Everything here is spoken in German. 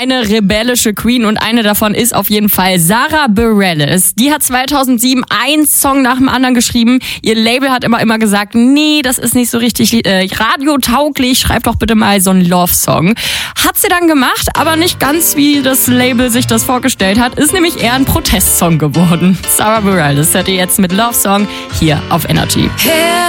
eine rebellische Queen und eine davon ist auf jeden Fall Sara Bareilles. Die hat 2007 einen Song nach dem anderen geschrieben. Ihr Label hat immer gesagt, nee, das ist nicht so richtig radiotauglich, schreib doch bitte mal so einen Love-Song. Hat sie dann gemacht, aber nicht ganz wie das Label sich das vorgestellt hat, ist nämlich eher ein Protestsong geworden. Sara Bareilles hört ihr jetzt mit Love Song hier auf Energy.